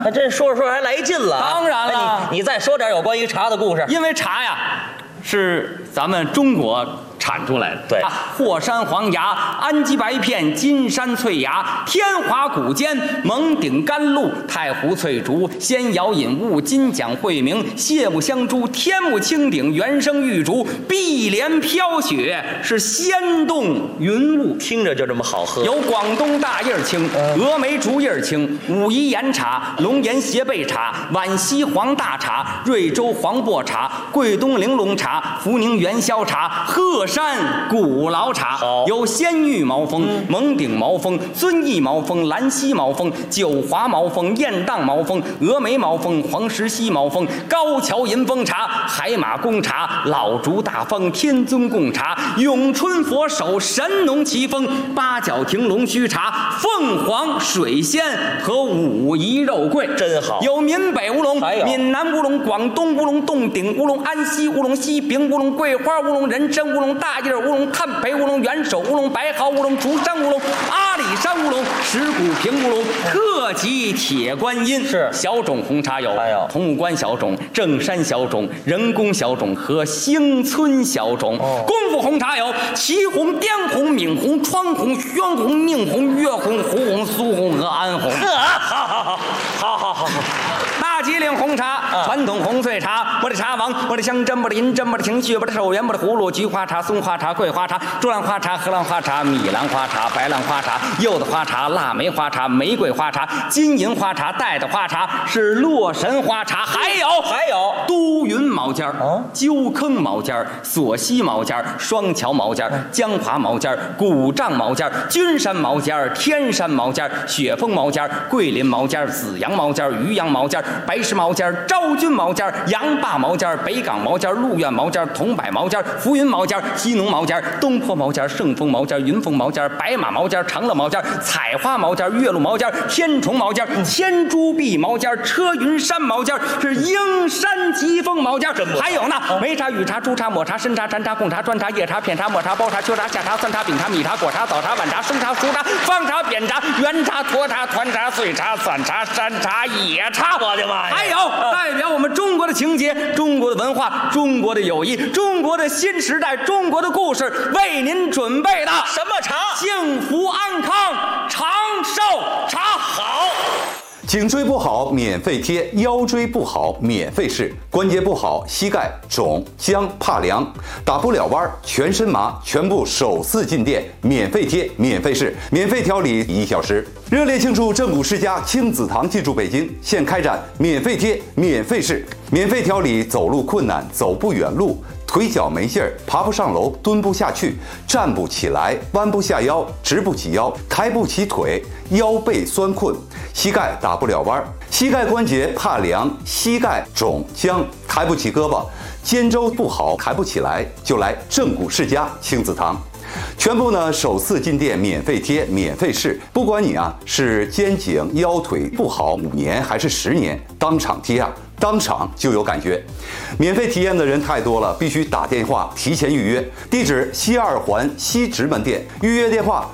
还真说着说着还来劲了。 当然了， 你再说点有关于茶的故事。 因为茶呀，是咱们中国产出来的。 对， 霍山黄芽，安吉白片，金山翠芽，天华古坚，蒙顶甘露，太湖翠竹，仙瑶引雾，金奖惠明，谢木香珠，天目青顶，原生玉竹，碧莲飘雪，是仙动云雾。 听着就这么好喝。 有广东大叶青、峨眉竹叶青、武夷岩茶、龙岩斜背茶、皖西黄大茶、瑞州黄柏茶、桂东玲珑茶、福宁元宵茶、鹤山古老茶。有仙玉毛峰、蒙顶毛峰、遵义毛峰、兰溪毛峰、九华毛峰、雁荡毛峰、峨眉毛峰、黄石溪毛峰、高桥银峰茶、海马公茶、老竹大峰、天尊贡茶、永春佛手、神农奇峰、八角亭龙须茶、凤凰水仙和武夷肉桂， 真好。 有闽北乌龙、闽南乌龙、广东乌龙、洞顶乌龙、安溪乌龙、西平乌龙、桂花乌龙、人参乌龙、大叶乌龙、炭培乌龙、元首乌龙、白毫乌龙、竹山乌龙、阿里山乌龙、石鼓坪乌龙、特级铁观音。 是小种红茶有，桐木关小种、正山小种、人工小种和兴村小种。功夫红茶有祁红、滇红、闽红、川红、宣红、宁红、粤红、胡红、苏红和安红。好。大吉岭红茶，传统红翠茶，我的茶王，我的香针，我的银针，我的情绪，我的手缘，我的葫芦，菊花茶、松花茶、桂花茶、竹兰花茶、荷兰花茶、米兰花茶、白兰花茶、柚子花茶、腊梅花茶、玫瑰花茶、金银花茶、带的花茶是洛神花茶，还有都匀毛尖儿、鸠坑毛尖儿、索溪毛尖儿、双桥毛尖儿、江华毛尖儿、古丈毛尖儿、君山毛尖儿、天山毛尖儿、雪峰毛尖儿、桂林毛尖儿、紫阳毛尖儿、渔阳毛尖儿、白石毛尖儿、昭君毛尖儿、杨坝毛尖儿、北港毛尖儿、鹿苑毛尖儿、桐柏毛尖儿、浮云毛尖儿、西农毛尖儿、东坡毛尖儿、盛丰毛尖儿、云凤毛尖儿、白马毛尖儿、长乐毛尖儿、采花毛尖儿、岳麓毛尖儿、天虫毛尖儿、千珠碧毛尖儿、车云山毛尖儿是鹰山疾风毛尖儿，还有呢，梅茶、雨茶、朱茶、抹茶、参茶、禅茶、贡茶、砖茶、叶茶、片茶、抹茶、包茶、秋茶、夏茶、酸茶、饼茶、米茶、果茶、早茶、晚茶、生茶、熟茶、方茶、扁茶、圆茶、沱茶、团茶、碎茶、散茶、山茶、野茶。 我的妈呀！ 还有代表我们中国的情节、中国的文化、中国的友谊、中国的新时代、中国的故事，为您准备的什么茶？ 幸福安康长寿茶。好。 颈椎不好免费贴，腰椎不好免费试，关节不好膝盖肿僵怕凉打不了弯全身麻，全部首次进店免费贴免费试免费调理1小时，热烈庆祝正骨世家亲子堂进驻北京，现开展免费贴免费试免费调理走路困难、走不远路、腿脚没劲儿、爬不上楼、蹲不下去、站不起来、弯不下腰、直不起腰、抬不起腿、腰背酸困、膝盖打不了弯、膝盖关节怕凉、膝盖肿僵、抬不起胳膊、肩周不好、抬不起来，就来正骨世家亲子堂。全部呢首次进店免费贴免费试，不管你是肩颈腰腿不好5年还是10年，当场贴当场就有感觉。免费体验的人太多了，必须打电话提前预约。地址西2环西直门店，预约电话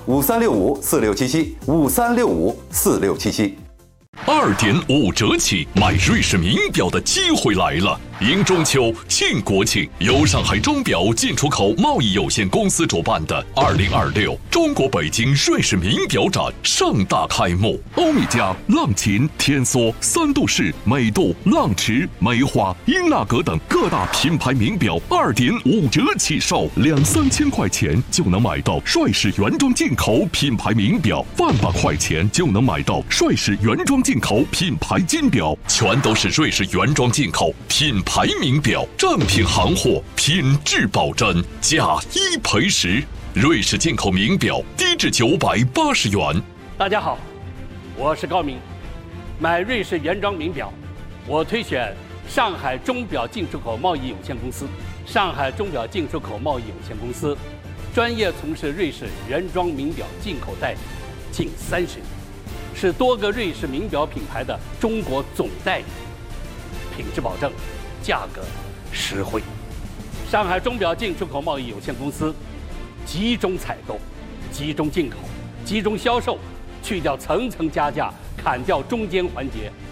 5365467753654677。 2.5折起买瑞士名表的机会来了！迎中秋庆国庆，由上海钟表进出口贸易有限公司主办的2026中国北京瑞士名表展盛大开幕。欧米茄、浪琴、天梭、三度式、美度、浪驰、梅花、英纳格等各大品牌名表2.5折起售，2-3千块钱就能买到瑞士原装进口品牌名表，1万8块钱就能买到瑞士原装进口品牌金表，全都是瑞士原装进口品牌名表，正品行货，品质保真，价1赔10。瑞士进口名表低至980元。 大家好，我是高明。买瑞士原装名表，我推选上海钟表进出口贸易有限公司。上海钟表进出口贸易有限公司专业从事瑞士原装名表进口代理近30年，是多个瑞士名表品牌的中国总代理，品质保证，价格实惠。上海钟表进出口贸易有限公司集中采购、集中进口、集中销售，去掉层层加价，砍掉中间环节，